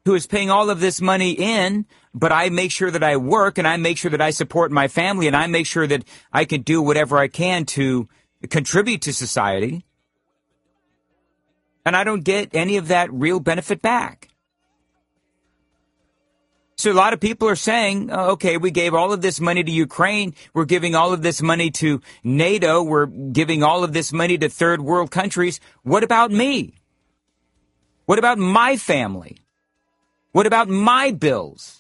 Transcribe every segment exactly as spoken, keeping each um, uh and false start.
who is paying all of this money in, but I make sure that I work and I make sure that I support my family and I make sure that I can do whatever I can to contribute to society. And I don't get any of that real benefit back. So a lot of people are saying, oh, okay, we gave all of this money to Ukraine. We're giving all of this money to NATO. We're giving all of this money to third world countries. What about me? What about my family? What about my bills?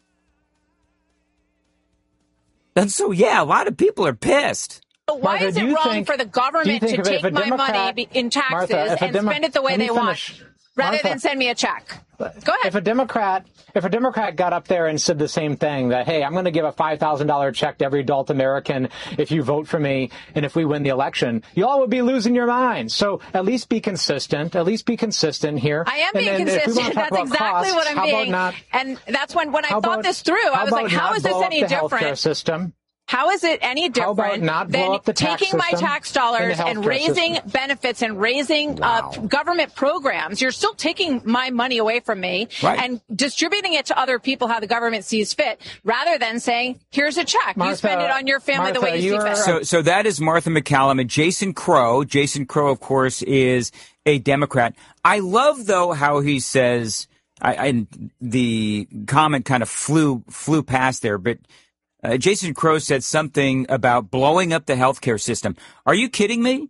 And so, yeah, a lot of people are pissed. Why Martha, is it wrong think, for the government to take my money in taxes Martha, and Demo- spend it the way they finish. want, rather Martha, than send me a check? Go ahead. If a Democrat, if a Democrat got up there and said the same thing, that, hey, I'm going to give a five thousand dollars check to every adult American if you vote for me and if we win the election, you all would be losing your minds. So at least be consistent. At least be consistent here. I am and being consistent. That's exactly costs, what I'm how being. Not, and that's when, when I thought about, this through, I was like, how is this any different? System? How is it any different than taking my tax dollars and raising system. benefits and raising wow. uh, government programs? You're still taking my money away from me right. and distributing it to other people how the government sees fit, rather than saying, here's a check. Martha, you spend it on your family Martha, the way you see fit. So, so that is Martha McCallum and Jason Crow. Jason Crow, of course, is a Democrat. I love, though, how he says, I, I, the comment kind of flew flew past there, but Uh, Jason Crow said something about blowing up the healthcare system. Are you kidding me?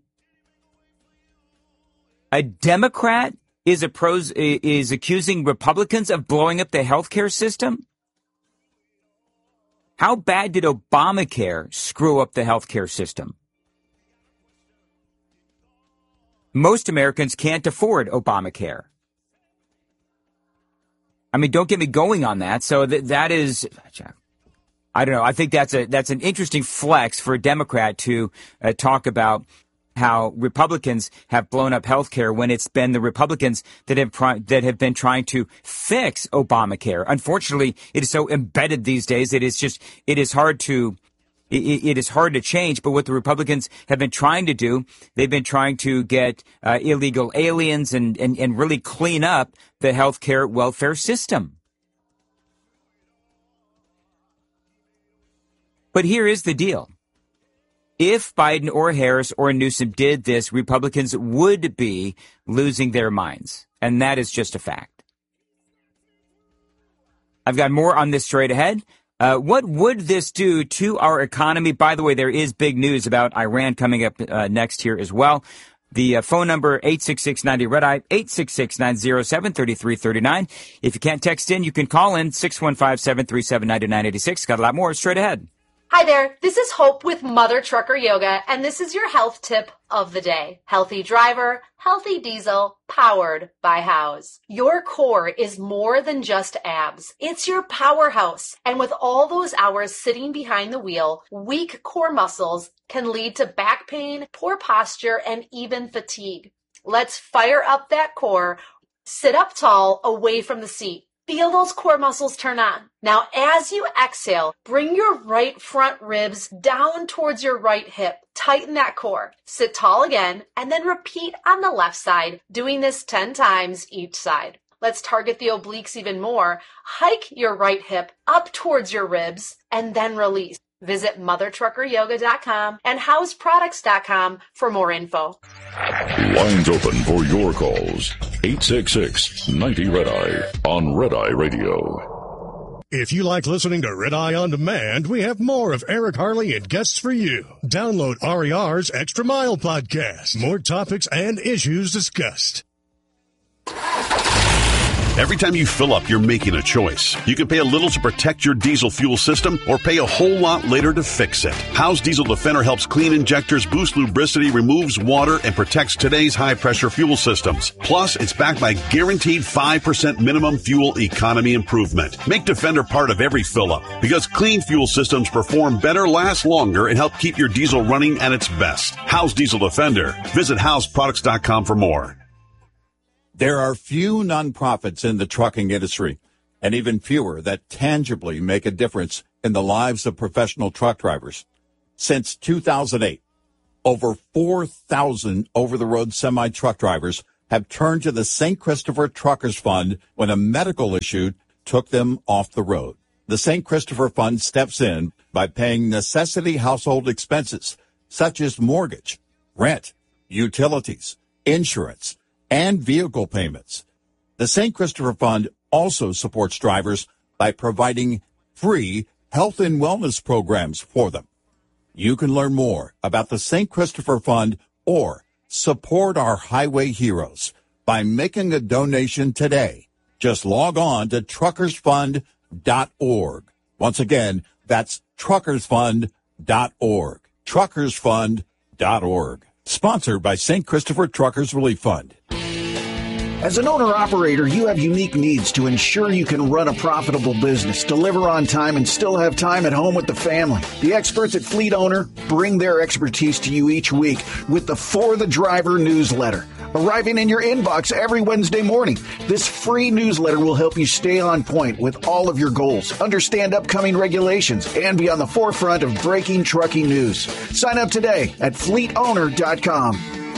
A Democrat is a pros, is accusing Republicans of blowing up the healthcare system? How bad did Obamacare screw up the healthcare system? Most Americans can't afford Obamacare. I mean, don't get me going on that. So that that is... I don't know. I think that's a that's an interesting flex for a Democrat to uh, talk about how Republicans have blown up health care when it's been the Republicans that have pri- that have been trying to fix Obamacare. Unfortunately, it is so embedded these days. It is just it is hard to it, it is hard to change. But what the Republicans have been trying to do, they've been trying to get uh, illegal aliens and, and and really clean up the health care welfare system. But here is the deal. If Biden or Harris or Newsom did this, Republicans would be losing their minds. And that is just a fact. I've got more on this straight ahead. Uh, what would this do to our economy? By the way, there is big news about Iran coming up uh, next here as well. The uh, phone number, eight six six, ninety, red eye, eight six six, nine zero seven, three three three nine. If you can't text in, you can call in six one five, seven three seven, nine nine eight six. Got a lot more straight ahead. Hi there, this is Hope with Mother Trucker Yoga, and this is your health tip of the day. Healthy driver, healthy diesel, powered by Houzz. Your core is more than just abs. It's your powerhouse. And with all those hours sitting behind the wheel, weak core muscles can lead to back pain, poor posture, and even fatigue. Let's fire up that core. Sit up tall, away from the seat. Feel those core muscles turn on. Now, as you exhale, bring your right front ribs down towards your right hip. Tighten that core. Sit tall again, and then repeat on the left side, doing this ten times each side. Let's target the obliques even more. Hike your right hip up towards your ribs, and then release. Visit mother trucker yoga dot com and houzz products dot com for more info. Lines open for your calls. eight six six, ninety, red eye on Red Eye Radio. If you like listening to Red Eye On Demand, we have more of Eric Harley and guests for you. Download R E R's Extra Mile podcast. More topics and issues discussed. Every time you fill up, you're making a choice. You can pay a little to protect your diesel fuel system or pay a whole lot later to fix it. Houzz Diesel Defender helps clean injectors, boost lubricity, removes water, and protects today's high-pressure fuel systems. Plus, it's backed by guaranteed five percent minimum fuel economy improvement. Make Defender part of every fill-up because clean fuel systems perform better, last longer, and help keep your diesel running at its best. Houzz Diesel Defender. Visit houzz products dot com for more. There are few nonprofits in the trucking industry, and even fewer that tangibly make a difference in the lives of professional truck drivers. Since two thousand eight, over four thousand over-the-road semi-truck drivers have turned to the Saint Christopher Truckers Fund when a medical issue took them off the road. The Saint Christopher Fund steps in by paying necessity household expenses such as mortgage, rent, utilities, insurance, and vehicle payments. The Saint Christopher Fund also supports drivers by providing free health and wellness programs for them. You can learn more about the Saint Christopher Fund or support our highway heroes by making a donation today. Just log on to truckers fund dot org. Once again, that's truckers fund dot org. truckers fund dot org. Sponsored by Saint Christopher Truckers Relief Fund. As an owner-operator, you have unique needs to ensure you can run a profitable business, deliver on time, and still have time at home with the family. The experts at Fleet Owner bring their expertise to you each week with the For the Driver newsletter, arriving in your inbox every Wednesday morning. This free newsletter will help you stay on point with all of your goals, understand upcoming regulations, and be on the forefront of breaking trucking news. Sign up today at fleet owner dot com.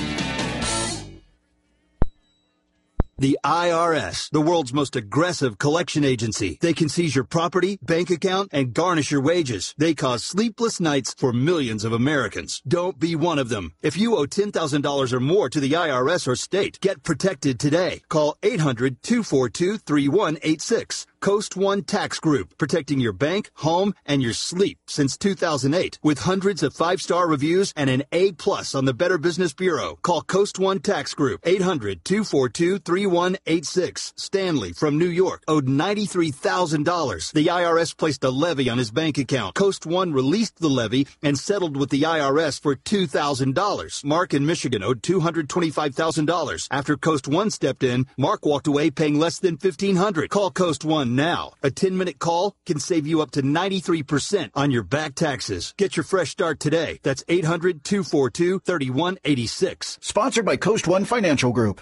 The I R S, the world's most aggressive collection agency. They can seize your property, bank account, and garnish your wages. They cause sleepless nights for millions of Americans. Don't be one of them. If you owe ten thousand dollars or more to the I R S or state, get protected today. Call eight hundred, two four two, three one eight six. Coast One Tax Group, protecting your bank, home, and your sleep since two thousand eight. With hundreds of five-star reviews and an A plus on the Better Business Bureau. Call Coast One Tax Group, eight hundred, two four two, three one eight six. Stanley from New York owed ninety-three thousand dollars. The I R S placed a levy on his bank account. Coast One released the levy and settled with the I R S for two thousand dollars. Mark in Michigan owed two hundred twenty-five thousand dollars. After Coast One stepped in, Mark walked away paying less than fifteen hundred dollars. Call Coast One now. A ten-minute call can save you up to ninety-three percent on your back taxes. Get your fresh start today. That's eight hundred, two four two, three one eight six. Sponsored by Coast One Financial Group.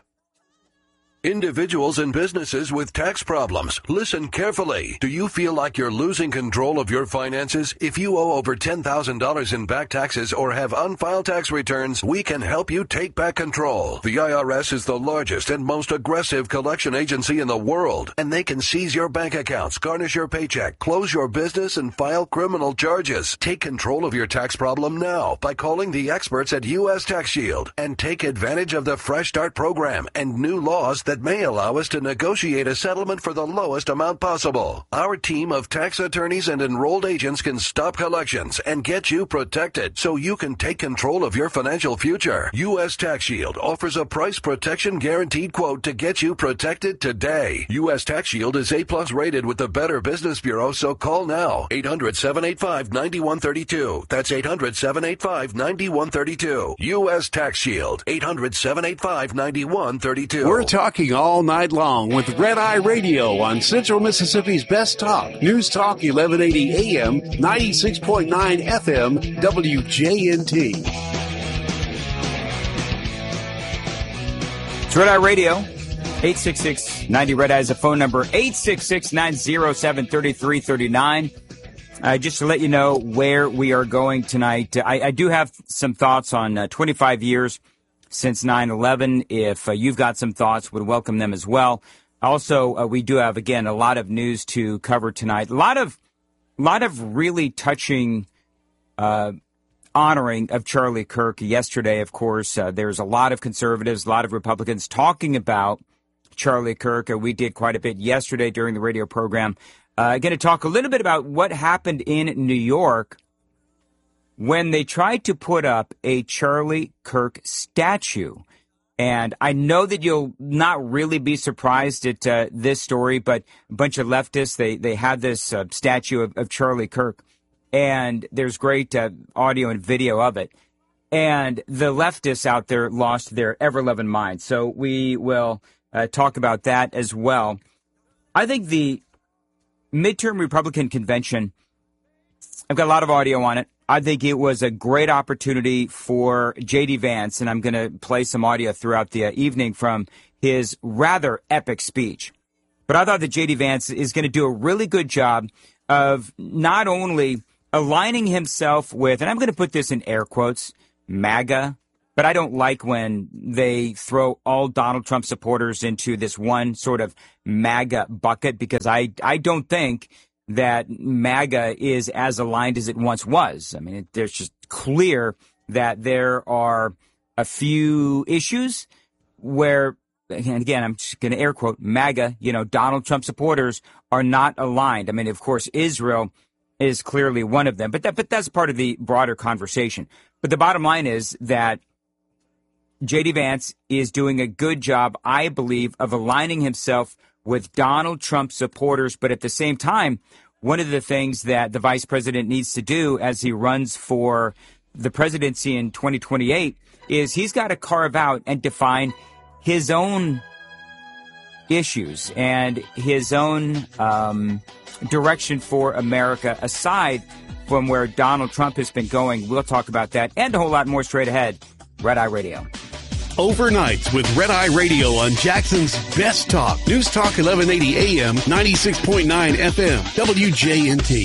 Individuals and businesses with tax problems, listen carefully. Do you feel like you're losing control of your finances? If you owe over ten thousand dollars in back taxes or have unfiled tax returns, we can help you take back control. The I R S is the largest and most aggressive collection agency in the world, and they can seize your bank accounts, garnish your paycheck, close your business, and file criminal charges. Take control of your tax problem now by calling the experts at U S Tax Shield and take advantage of the Fresh Start program and new laws that that may allow us to negotiate a settlement for the lowest amount possible. Our team of tax attorneys and enrolled agents can stop collections and get you protected so you can take control of your financial future. U S Tax Shield offers a price protection guaranteed quote to get you protected today. U S Tax Shield is A plus rated with the Better Business Bureau, so call now. eight hundred, seven eight five, nine one three two. That's eight hundred, seven eight five, nine one three two. U S Tax Shield. eight hundred, seven eight five, nine one three two. We're talking all night long with Red Eye Radio on Central Mississippi's Best Talk. News Talk eleven eighty A M, ninety-six point nine F M, W J N T. It's Red Eye Radio. eight six six, ninety Red Eye is a phone number. eight six six, nine oh seven, three three three nine. Uh, just to let you know where we are going tonight, I, I do have some thoughts on uh, twenty-five years since nine eleven. If uh, you've got some thoughts, would welcome them as well. Also, uh, we do have, again, a lot of news to cover tonight. A lot of, lot of really touching uh, honoring of Charlie Kirk. Yesterday, of course, uh, there's a lot of conservatives, a lot of Republicans talking about Charlie Kirk. Uh, we did quite a bit yesterday during the radio program. Uh, going to talk a little bit about what happened in New York when they tried to put up a Charlie Kirk statue. And I know that you'll not really be surprised at uh, this story, but a bunch of leftists, they, they had this uh, statue of, of Charlie Kirk, and there's great uh, audio and video of it. And the leftists out there lost their ever-loving mind. So we will uh, talk about that as well. I think the midterm Republican convention, I've got a lot of audio on it. I think it was a great opportunity for J D. Vance, and I'm going to play some audio throughout the uh, evening from his rather epic speech. But I thought that J D. Vance is going to do a really good job of not only aligning himself with, and I'm going to put this in air quotes, MAGA But I don't like when they throw all Donald Trump supporters into this one sort of MAGA bucket, because I, I don't think that MAGA is as aligned as it once was. I mean, it, there's just clear that there are a few issues where, and again, I'm just going to air quote, MAGA, you know, Donald Trump supporters are not aligned. I mean, of course, Israel is clearly one of them, but that, but that's part of the broader conversation. But the bottom line is that J D Vance is doing a good job, I believe, of aligning himself with Donald Trump supporters. But at the same time, one of the things that the vice president needs to do as he runs for the presidency in twenty twenty-eight is he's got to carve out and define his own issues and his own um, direction for America aside from where Donald Trump has been going. We'll talk about that and a whole lot more straight ahead. Red Eye Radio. Overnights with Red Eye Radio on Jackson's Best Talk. News Talk eleven eighty A M, ninety-six point nine F M, W J N T.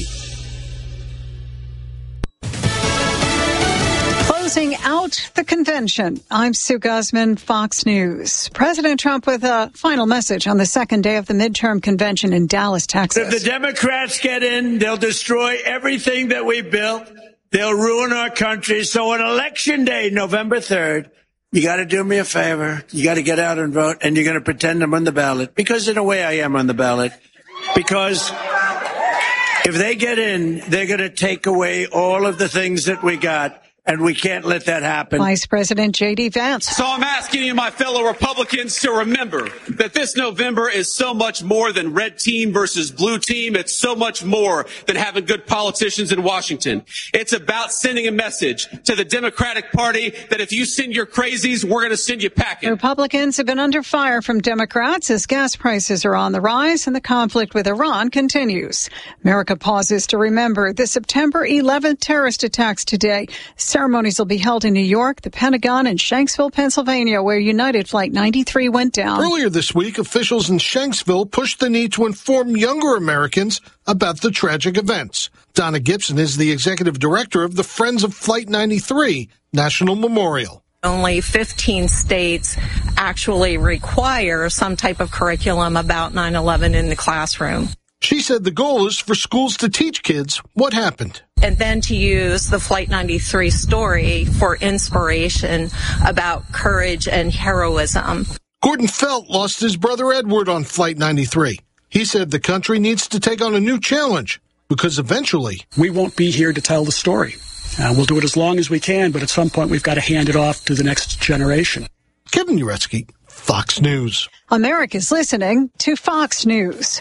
Closing out the convention. I'm Sue Guzman, Fox News. President Trump with a final message on the second day of the midterm convention in Dallas, Texas. If the Democrats get in, they'll destroy everything that we built. They'll ruin our country. So on Election Day, November third, you got to do me a favor. You got to get out and vote, and you're going to pretend I'm on the ballot. Because in a way, I am on the ballot. Because if they get in, they're going to take away all of the things that we got. And we can't let that happen. Vice President J D Vance. So I'm asking you, my fellow Republicans, to remember that this November is so much more than red team versus blue team. It's so much more than having good politicians in Washington. It's about sending a message to the Democratic Party that if you send your crazies, we're going to send you packing. Republicans have been under fire from Democrats as gas prices are on the rise and the conflict with Iran continues. America pauses to remember the September eleventh terrorist attacks today. Ceremonies will be held in New York, the Pentagon, and Shanksville, Pennsylvania, where United Flight ninety-three went down. Earlier this week, officials in Shanksville pushed the need to inform younger Americans about the tragic events. Donna Gibson is the executive director of the Friends of Flight ninety-three National Memorial. Only fifteen states actually require some type of curriculum about nine eleven in the classroom. She said the goal is for schools to teach kids what happened. And then to use the Flight ninety-three story for inspiration about courage and heroism. Gordon Felt lost his brother Edward on Flight ninety-three. He said the country needs to take on a new challenge because eventually we won't be here to tell the story. Uh, we'll do it as long as we can, but at some point we've got to hand it off to the next generation. Kevin Uretsky, Fox News. America's listening to Fox News.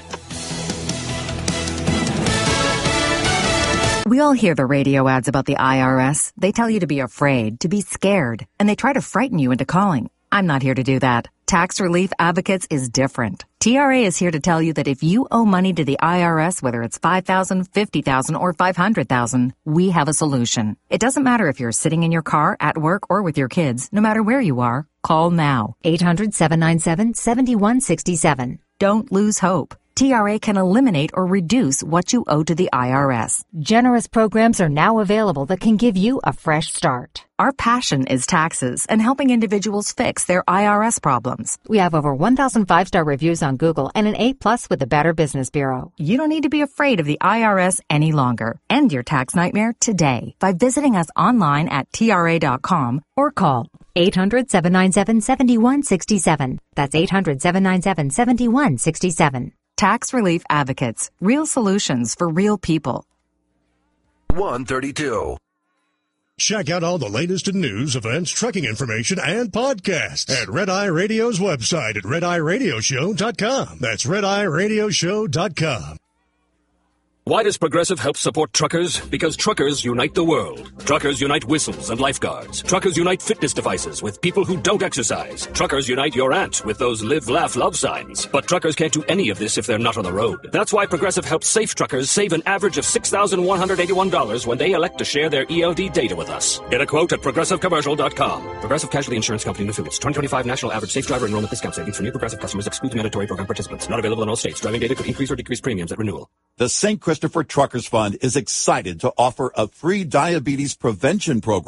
We all hear the radio ads about the I R S. They tell you to be afraid, to be scared, and they try to frighten you into calling. I'm not here to do that. Tax Relief Advocates is different. T R A is here to tell you that if you owe money to the I R S, whether it's five thousand dollars, fifty thousand dollars, or five hundred thousand dollars, we have a solution. It doesn't matter if you're sitting in your car, at work, or with your kids. No matter where you are, call now. eight hundred, seven nine seven, seven one six seven. Don't lose hope. T R A can eliminate or reduce what you owe to the I R S. Generous programs are now available that can give you a fresh start. Our passion is taxes and helping individuals fix their I R S problems. We have over one thousand five-star reviews on Google and an A plus with the Better Business Bureau. You don't need to be afraid of the I R S any longer. End your tax nightmare today by visiting us online at T R A dot com or call eight hundred, seven nine seven, seven one six seven. That's eight hundred, seven nine seven, seven one six seven. Tax Relief Advocates. Real solutions for real people. one thirty-two. Check out all the latest in news, events, trucking information, and podcasts at Red Eye Radio's website at red eye radio show dot com. That's red eye radio show dot com. Why does Progressive help support truckers? Because truckers unite the world. Truckers unite whistles and lifeguards. Truckers unite fitness devices with people who don't exercise. Truckers unite your aunt with those live, laugh, love signs. But truckers can't do any of this if they're not on the road. That's why Progressive helps safe truckers save an average of six thousand one hundred eighty-one dollars when they elect to share their E L D data with us. Get a quote at progressive commercial dot com. Progressive Casualty Insurance Company and Affiliates. twenty twenty-five National Average Safe Driver Enrollment Discount Savings for new Progressive customers excludes mandatory program participants. Not available in all states. Driving data could increase or decrease premiums at renewal. The Saint Christopher Truckers Fund is excited to offer a free diabetes prevention program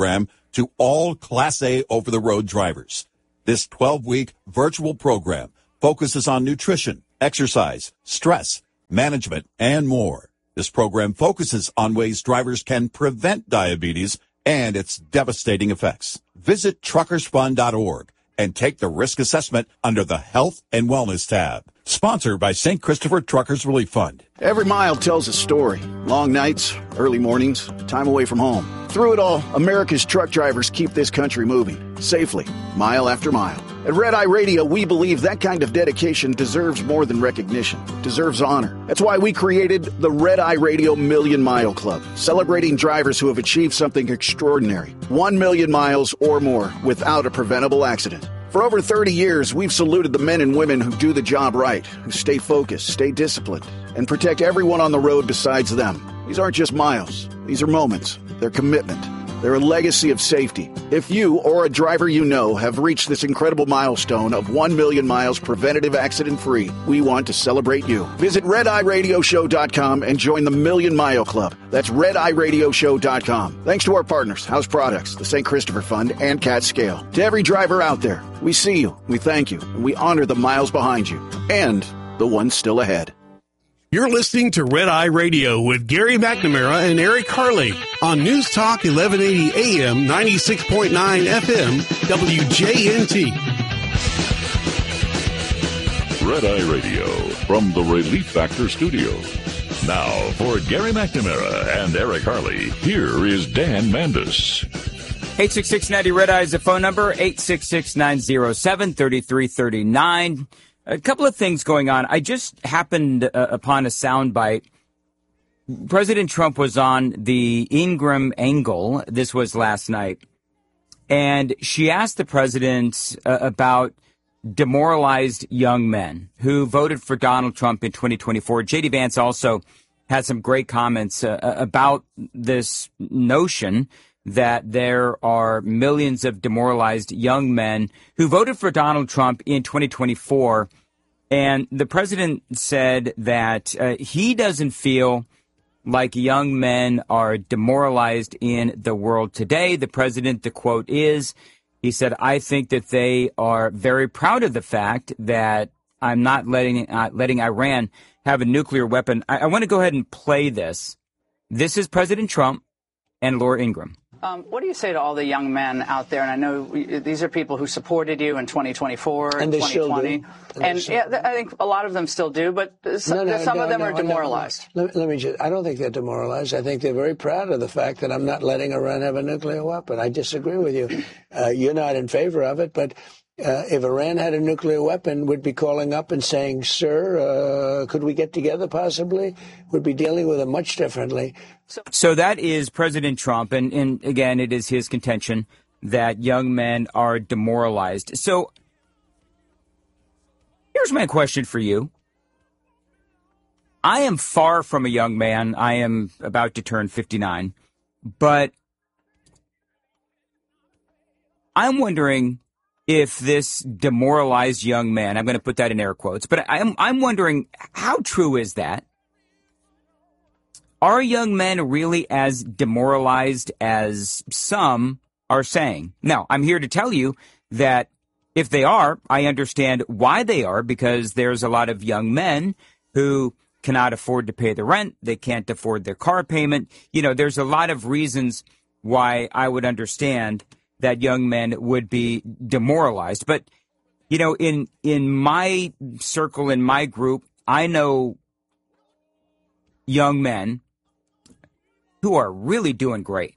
to all Class A over-the-road drivers. This twelve-week virtual program focuses on nutrition, exercise, stress, management, and more. This program focuses on ways drivers can prevent diabetes and its devastating effects. Visit truckers fund dot org and take the risk assessment under the Health and Wellness tab. Sponsored by Saint Christopher Truckers Relief Fund. Every mile tells a story. Long nights, early mornings, time away from home. Through it all, America's truck drivers keep this country moving, safely, mile after mile. At Red Eye Radio, we believe that kind of dedication deserves more than recognition, deserves honor. That's why we created the Red Eye Radio Million Mile Club, celebrating drivers who have achieved something extraordinary. One million miles or more without a preventable accident. For over thirty years, we've saluted the men and women who do the job right, who stay focused, stay disciplined, and protect everyone on the road besides them. These aren't just miles. These are moments. They're commitment. They're a legacy of safety. If you or a driver you know have reached this incredible milestone of one million miles preventative accident-free, we want to celebrate you. Visit red eye radio show dot com and join the Million Mile Club. That's red eye radio show dot com. Thanks to our partners, House Products, the Saint Christopher Fund, and Cat Scale. To every driver out there, we see you, we thank you, and we honor the miles behind you and the ones still ahead. You're listening to Red Eye Radio with Gary McNamara and Eric Harley on News Talk eleven eighty A M, ninety-six point nine F M, W J N T. Red Eye Radio from the Relief Factor Studios. Now for Gary McNamara and Eric Harley, here is Dan Mandis. eight six six ninety Red Eye is the phone number, eight six six nine zero seven three three three nine. A couple of things going on. I just happened uh, upon a soundbite. President Trump was on the Ingraham Angle. This was last night. And she asked the president uh, about demoralized young men who voted for Donald Trump in twenty twenty-four. J D Vance also had some great comments uh, about this notion that there are millions of demoralized young men who voted for Donald Trump in twenty twenty-four. And the president said that uh, he doesn't feel like young men are demoralized in the world today. The president, the quote is, he said, I think that they are very proud of the fact that I'm not letting uh, letting Iran have a nuclear weapon. I, I want to go ahead and play this. This is President Trump and Laura Ingraham. Um, what do you say to all the young men out there? And I know we, these are people who supported you in twenty twenty-four and twenty twenty. And, and yeah, I think a lot of them still do, but some, no, no, some no, of them no, are demoralized. No, no. Let, let me just, I don't think they're demoralized. I think they're very proud of the fact that I'm not letting Iran have a nuclear weapon. I disagree with you. Uh, you're not in favor of it, but Uh, if Iran had a nuclear weapon, would be calling up and saying, sir, uh, could we get together possibly? Would be dealing with it much differently. So, so that is President Trump. And, and again, it is his contention that young men are demoralized. So here's my question for you. I am far from a young man. I am about to turn fifty-nine. But I'm wondering if this demoralized young man, I'm going to put that in air quotes, but I'm, I'm wondering, how true is that? Are young men really as demoralized as some are saying? Now, I'm here to tell you that if they are, I understand why they are, because there's a lot of young men who cannot afford to pay the rent. They can't afford their car payment. You know, there's a lot of reasons why I would understand that young men would be demoralized. But, you know, in in my circle, in my group, I know young men who are really doing great.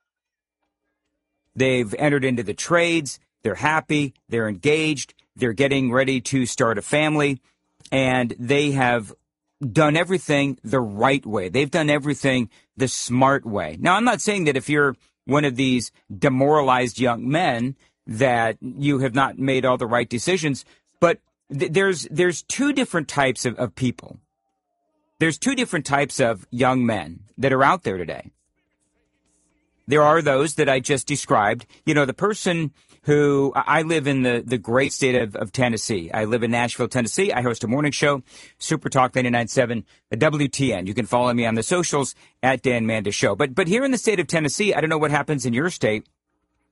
They've entered into the trades. They're happy. They're engaged. They're getting ready to start a family. And they have done everything the right way. They've done everything the smart way. Now, I'm not saying that if you're one of these demoralized young men that you have not made all the right decisions. But th- there's there's two different types of, of people. There's two different types of young men that are out there today. There are those that I just described. You know, the person who, I live in the, the great state of, of Tennessee. I live in Nashville, Tennessee. I host a morning show, Super Talk ninety-nine point seven, W T N. You can follow me on the socials at Dan Mandis Show. But but here in the state of Tennessee, I don't know what happens in your state,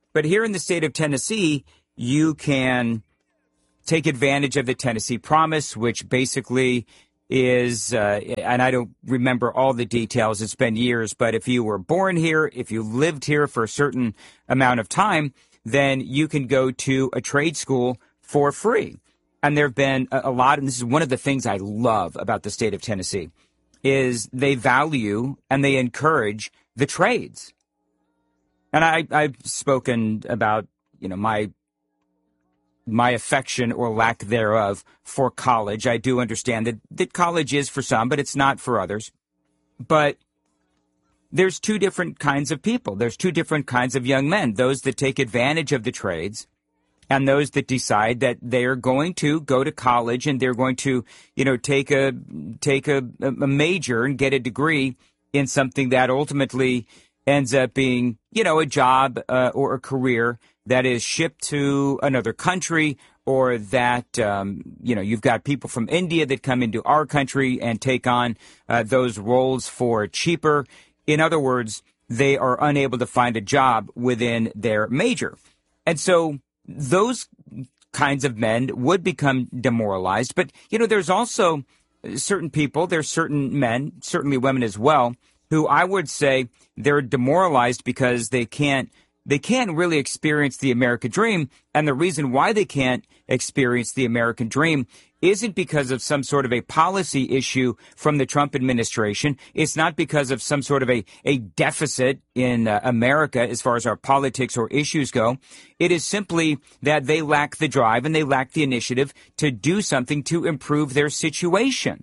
But here in the state of Tennessee, you can take advantage of the Tennessee Promise, which basically is, uh, and I don't remember all the details, it's been years, but if you were born here, if you lived here for a certain amount of time, then you can go to a trade school for free. And there have been a, a lot, and this is one of the things I love about the state of Tennessee, is they value and they encourage the trades. And I, I've spoken about, you know, my my affection or lack thereof for college. I do understand that, that college is for some, but it's not for others. But there's two different kinds of people. There's two different kinds of young men, those that take advantage of the trades and those that decide that they're going to go to college and they're going to, you know, take a take a, a major and get a degree in something that ultimately ends up being, you know, a job uh, or a career that is shipped to another country, or that, um, you know, you've got people from India that come into our country and take on uh, those roles for cheaper. In other words, they are unable to find a job within their major. And so those kinds of men would become demoralized. But, you know, there's also certain people, there's certain men, certainly women as well, who I would say they're demoralized because they can't They can't really experience the American dream, and the reason why they can't experience the American dream isn't because of some sort of a policy issue from the Trump administration. It's not because of some sort of a, a deficit in uh, America as far as our politics or issues go. It is simply that they lack the drive and they lack the initiative to do something to improve their situation.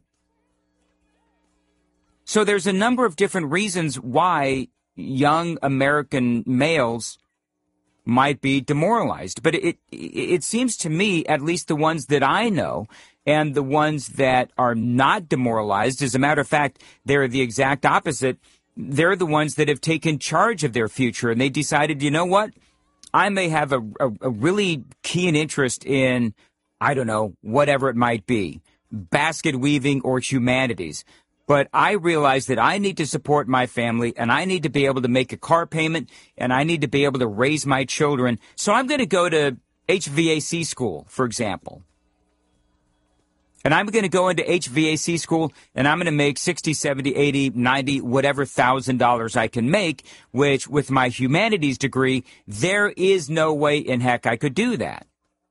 So there's a number of different reasons why young American males might be demoralized. But it it seems to me, at least the ones that I know and the ones that are not demoralized, as a matter of fact, they're the exact opposite. They're the ones that have taken charge of their future and they decided, you know what, I may have a, a, a really keen interest in, I don't know, whatever it might be, basket weaving or humanities. But I realize that I need to support my family and I need to be able to make a car payment and I need to be able to raise my children. So I'm going to go to H V A C school, for example. And I'm going to go into H V A C school and I'm going to make sixty, seventy, eighty, ninety, whatever thousand dollars I can make, which with my humanities degree, there is no way in heck I could do that.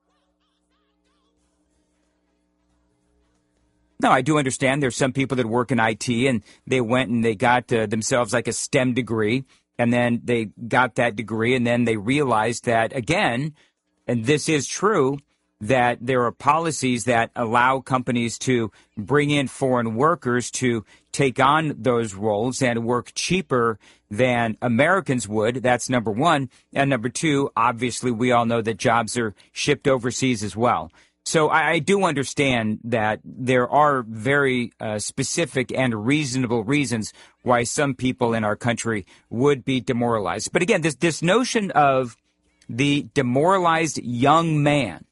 No, I do understand there's some people that work in I T and they went and they got uh, themselves like a STEM degree and then they got that degree and then they realized that, again, and this is true, that there are policies that allow companies to bring in foreign workers to take on those roles and work cheaper than Americans would. That's number one. And number two, obviously, we all know that jobs are shipped overseas as well. So I, I do understand that there are very uh, specific and reasonable reasons why some people in our country would be demoralized. But again, this, this notion of the demoralized young man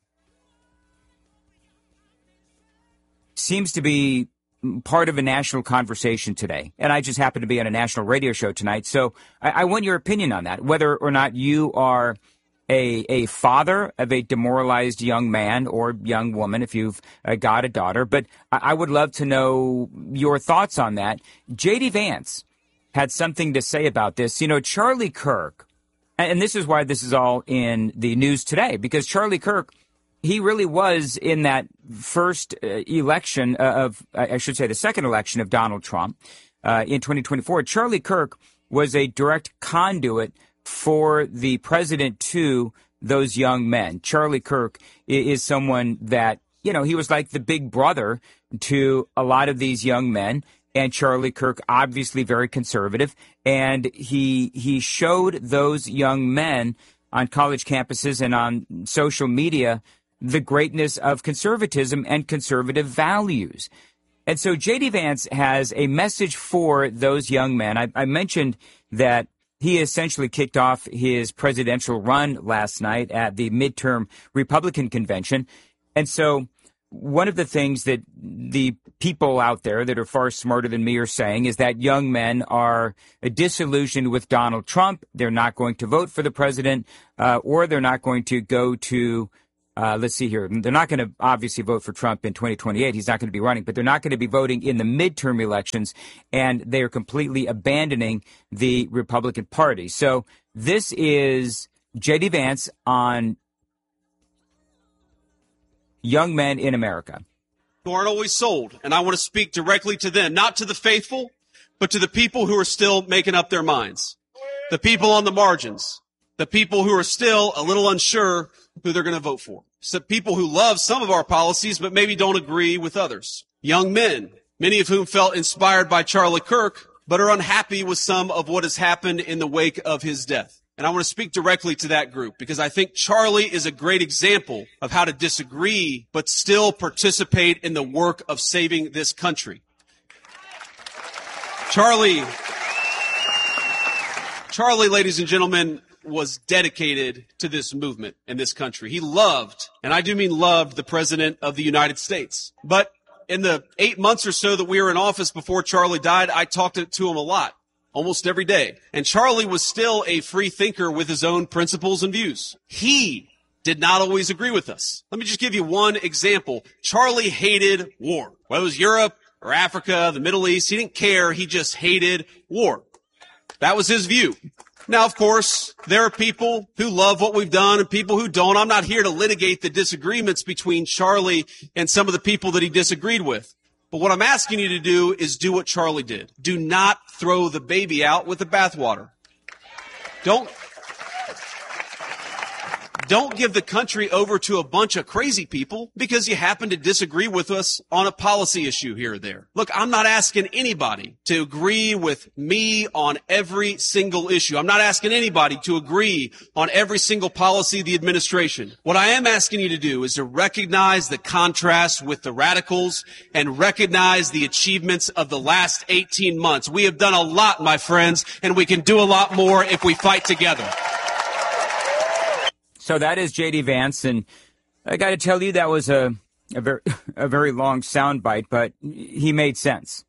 seems to be part of a national conversation today. And I just happen to be on a national radio show tonight. So I, I want your opinion on that, whether or not you are A, a father of a demoralized young man or young woman, if you've uh, got a daughter. But I, I would love to know your thoughts on that. J D. Vance had something to say about this. You know, Charlie Kirk, and this is why this is all in the news today, because Charlie Kirk, he really was in that first uh, election of, I should say the second election of Donald Trump uh, in twenty twenty-four. Charlie Kirk was a direct conduit for the president to those young men. Charlie Kirk is someone that, you know, he was like the big brother to a lot of these young men. And Charlie Kirk, obviously very conservative. And he he showed those young men on college campuses and on social media the greatness of conservatism and conservative values. And so J D. Vance has a message for those young men. I, I mentioned that he essentially kicked off his presidential run last night at the midterm Republican convention. And so one of the things that the people out there that are far smarter than me are saying is that young men are disillusioned with Donald Trump. They're not going to vote for the president, uh, or they're not going to go to, uh, let's see here. They're not going to obviously vote for Trump in twenty twenty-eight. He's not going to be running, but they're not going to be voting in the midterm elections, and they are completely abandoning the Republican Party. So this is J D. Vance on young men in America who aren't always sold. And I want to speak directly to them, not to the faithful, but to the people who are still making up their minds. The people on the margins, the people who are still a little unsure who they're going to vote for. So people who love some of our policies, but maybe don't agree with others. Young men, many of whom felt inspired by Charlie Kirk, but are unhappy with some of what has happened in the wake of his death. And I want to speak directly to that group because I think Charlie is a great example of how to disagree but still participate in the work of saving this country. Charlie, Charlie, ladies and gentlemen, was dedicated to this movement in this country. He loved, and I do mean loved, the President of the United States. But in the eight months or so that we were in office before Charlie died, I talked to him a lot. Almost every day. And Charlie was still a free thinker with his own principles and views. He did not always agree with us. Let me just give you one example. Charlie hated war. Whether it was Europe or Africa, the Middle East, he didn't care. He just hated war. That was his view. Now, of course, there are people who love what we've done and people who don't. I'm not here to litigate the disagreements between Charlie and some of the people that he disagreed with. But what I'm asking you to do is do what Charlie did. Do not throw the baby out with the bathwater. Don't, don't give the country over to a bunch of crazy people because you happen to disagree with us on a policy issue here or there. Look, I'm not asking anybody to agree with me on every single issue. I'm not asking anybody to agree on every single policy of the administration. What I am asking you to do is to recognize the contrast with the radicals and recognize the achievements of the last eighteen months. We have done a lot, my friends, and we can do a lot more if we fight together. So that is J D. Vance, and I got to tell you that was a a very a very long soundbite, but he made sense.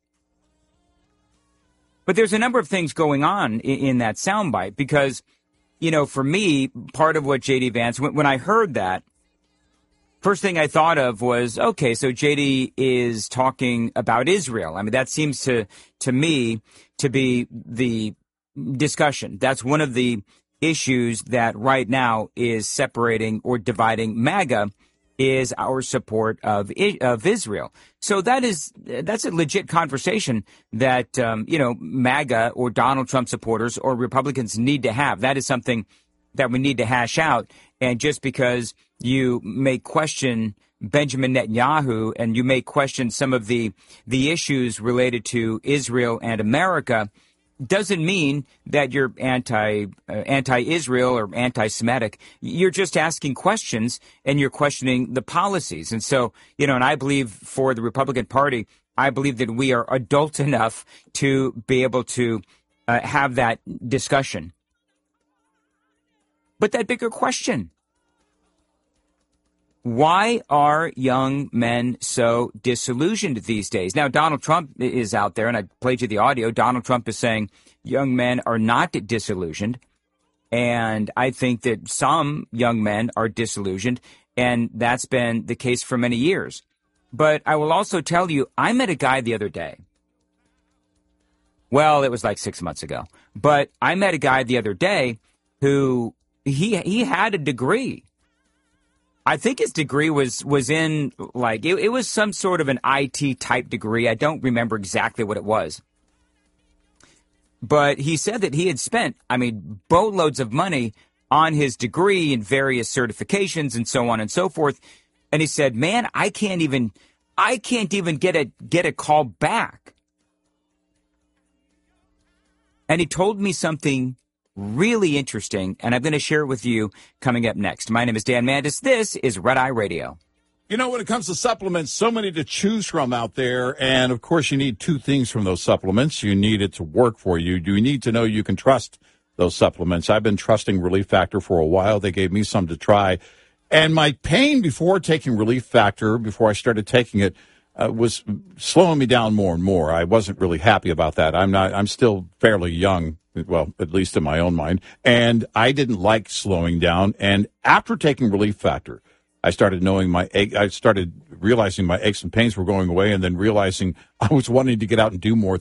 But there's a number of things going on in, in that soundbite because, you know, for me, part of what J D. Vance, when, when I heard that, first thing I thought of was, okay, so J D is talking about Israel. I mean, that seems to to me to be the discussion. That's one of the issues that right now is separating or dividing MAGA is our support of of Israel. So that is that's a legit conversation that um, you know MAGA or Donald Trump supporters or Republicans need to have. That is something that we need to hash out. And just because you may question Benjamin Netanyahu and you may question some of the the issues related to Israel and America doesn't mean that you're anti uh, anti-Israel or anti-Semitic. You're just asking questions and you're questioning the policies. And so, you know, and I believe for the Republican Party, I believe that we are adult enough to be able to uh, have that discussion. But that bigger question, why are young men so disillusioned these days? Now, Donald Trump is out there, and I played you the audio. Donald Trump is saying young men are not disillusioned. And I think that some young men are disillusioned, and that's been the case for many years. But I will also tell you, I met a guy the other day. Well, it was like six months ago. But I met a guy the other day who he he had a degree. I think his degree was was in, like, it, it was some sort of an I T type degree. I don't remember exactly what it was. But he said that he had spent, I mean, boatloads of money on his degree and various certifications and so on and so forth. And he said, man, I can't even, I can't even get a, get a call back. And he told me something really interesting, and I'm going to share it with you coming up next. My name is Dan Mandis. This is Red Eye Radio. You know, when it comes to supplements, so many to choose from out there, and of course you need two things from those supplements. You need it to work for you. You need to know you can trust those supplements. I've been trusting Relief Factor for a while. They gave me some to try, And my pain before taking Relief Factor, before I started taking it, uh, was slowing me down more and more. I wasn't really happy about that. I'm not. I'm still fairly young, well, at least in my own mind, and I didn't like slowing down. And after taking Relief Factor, I started knowing my. I started realizing my aches and pains were going away, and then realizing I was wanting to get out and do more